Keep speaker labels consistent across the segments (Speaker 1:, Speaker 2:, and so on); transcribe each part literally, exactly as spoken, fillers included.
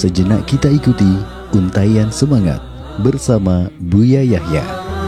Speaker 1: sejenak kita ikuti untaian semangat bersama Buya Yahya.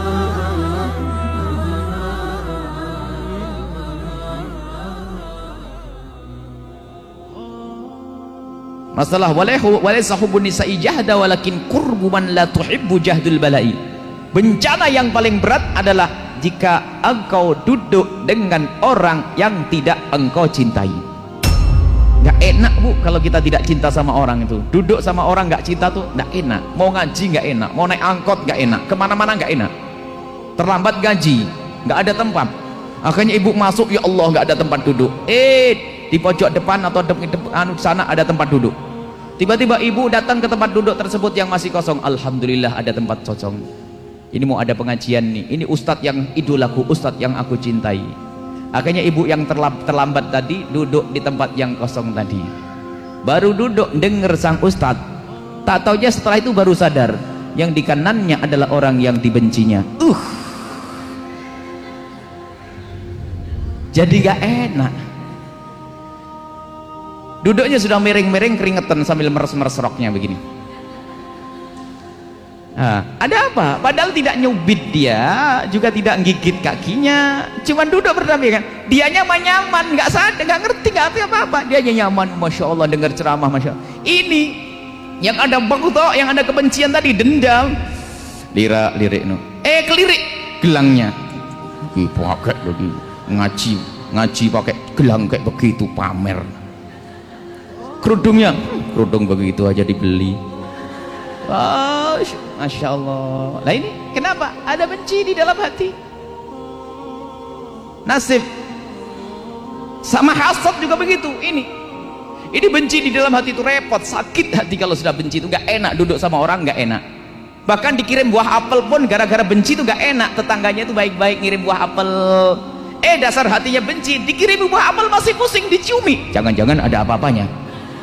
Speaker 2: Masalah walaysa hubbun nisa'i jahda walakin qurbu man la tuhibbu jahdul bala'i. Bencana yang paling berat adalah jika engkau duduk dengan orang yang tidak engkau cintai. Nggak enak bu kalau kita tidak cinta sama orang itu. Duduk sama orang nggak cinta tuh nggak enak. Mau ngaji nggak enak, mau naik angkot nggak enak, kemana-mana nggak enak. Terlambat gaji nggak ada tempat, akhirnya ibu masuk, ya Allah nggak ada tempat duduk. Eh di pojok depan atau di depan sana ada tempat duduk. Tiba-tiba ibu datang ke tempat duduk tersebut yang masih kosong. Alhamdulillah ada tempat kosong. Ini mau ada pengajian nih. Ini ustadz yang idolaku, ustadz yang aku cintai. Akhirnya ibu yang terlambat tadi duduk di tempat yang kosong tadi. Baru duduk denger sang ustadz. Tak taunya setelah itu baru sadar yang di kanannya adalah orang yang dibencinya. Uh. Jadi gak enak. Duduknya sudah miring-miring keringetan sambil meres-meres roknya begini. Nah, ada apa? Padahal tidak nyubit dia, juga tidak gigit kakinya, cuman duduk berdampingan. Dianya mah nyaman, nggak sadar, nggak ngerti, nggak apa apa. Dianya nyaman, masya Allah dengar ceramah, masya Allah. Ini yang ada bakuto, yang ada kebencian tadi, dendam, lirak lirik no. Eh kelirik gelangnya, pakai lagi ngaji, ngaji pakai gelang kayak begitu pamer. Kerudungnya, kerudung begitu aja dibeli. Wah, masya Allah. Nah ini kenapa? Ada benci di dalam hati. Nasib sama hasad juga begitu. Ini, ini benci di dalam hati itu repot, sakit hati kalau sudah benci itu nggak enak. Duduk sama orang nggak enak. Bahkan dikirim buah apel pun gara-gara benci itu nggak enak. Tetangganya itu baik-baik ngirim buah apel. Eh dasar hatinya benci, dikirim buah apel masih pusing diciumi. Jangan-jangan ada apa-apanya.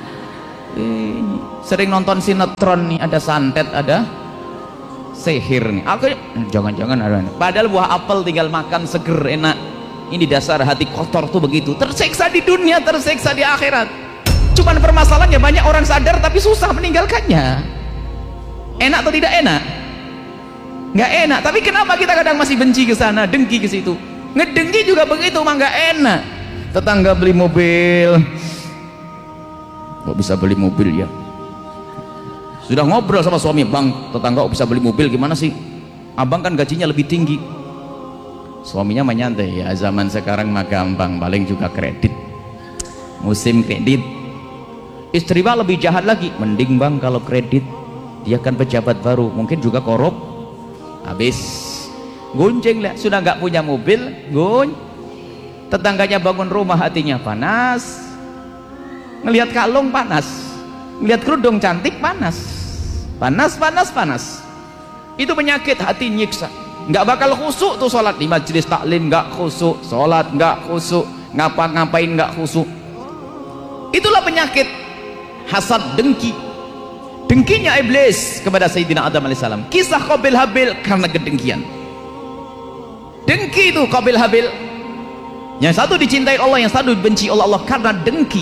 Speaker 2: Sering nonton sinetron nih, ada santet, ada sihir nih. Aku jangan-jangan ada. Padahal buah apel tinggal makan seger enak. Ini dasar hati kotor tuh begitu. Tersiksa di dunia, tersiksa di akhirat. Cuman permasalahannya banyak orang sadar tapi susah meninggalkannya. Enak atau tidak enak? Nggak enak. Tapi kenapa kita kadang masih benci ke sana, dengki ke situ? Ngedengki juga begitu, mah nggak enak. Tetangga beli mobil, kok bisa beli mobil ya? Sudah ngobrol sama suami, bang, tetangga kok bisa beli mobil, gimana sih? Abang kan gajinya lebih tinggi. Suaminya menyantai, ya zaman sekarang mah gampang, paling juga kredit, musim kredit. Istri bang lebih jahat lagi, mending bang kalau kredit, dia kan pejabat baru, mungkin juga korup. Habis gonceng lah, sudah nggak punya mobil, gon. Tetangganya bangun rumah hatinya panas, ngelihat kalung panas, ngelihat kerudung cantik panas, panas panas panas. Itu penyakit hati, nyiksa. Nggak bakal khusuk tuh sholat di majelis taklim, nggak khusuk, sholat nggak khusuk, ngapa-ngapain nggak khusuk. Itulah penyakit hasad, dengki. Dengkinya iblis kepada Sayyidina Adam alaihissalam. Kisah Qabil Habil karena kedengkian. Dengki itu Qabil Habil. Yang satu dicintai Allah, yang satu dibenci oleh Allah karena dengki.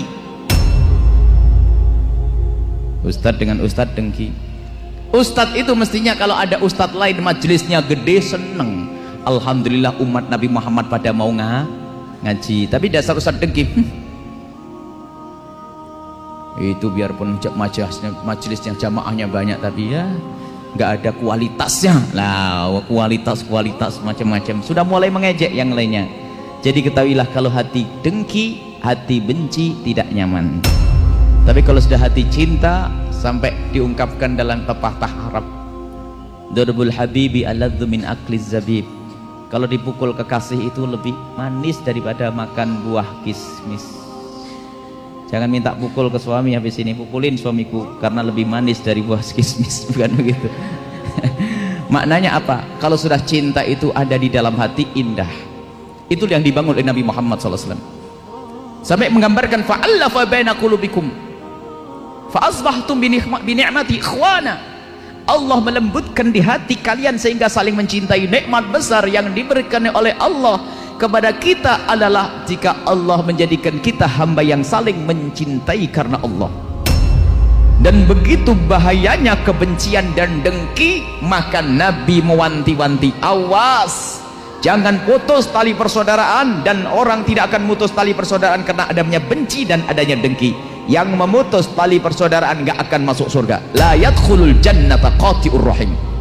Speaker 2: Ustadz dengan ustadz dengki. Ustadz itu mestinya kalau ada ustadz lain majelisnya gede, seneng. Alhamdulillah umat Nabi Muhammad pada mau nga, ngaji. Tapi dasar ustadz dengki. Hm. Itu biarpun majelisnya, majelisnya jamaahnya banyak, tapi ya nggak ada kualitasnya. Lah kualitas kualitas macam-macam. Sudah mulai mengejek yang lainnya. Jadi ketahuilah kalau hati dengki, hati benci tidak nyaman. Tapi kalau sudah hati cinta, sampai diungkapkan dalam pepatah Arab, Darbul habibi aladzu min akliz zabib. Kalau dipukul kekasih itu lebih manis daripada makan buah kismis. Jangan minta pukul ke suami habis ini, pukulin suamiku karena lebih manis dari buah kismis, bukan begitu. Maknanya apa? Kalau sudah cinta itu ada di dalam hati, indah. Itu yang dibangun oleh Nabi Muhammad shallallahu alaihi wasallam. Sampai menggambarkan fa'allafa baina qulubikum fa asbahtum bi ni'mati ikhwana. Allah melembutkan di hati kalian sehingga saling mencintai. Nikmat besar yang diberikan oleh Allah kepada kita adalah jika Allah menjadikan kita hamba yang saling mencintai karena Allah. Dan begitu bahayanya kebencian dan dengki, maka Nabi mewanti-wanti, awas, jangan putus tali persaudaraan. Dan orang tidak akan putus tali persaudaraan karena adanya benci dan adanya dengki. Yang memutus tali persaudaraan gak akan masuk surga. La yadkhulul jannata qati'ur rahim.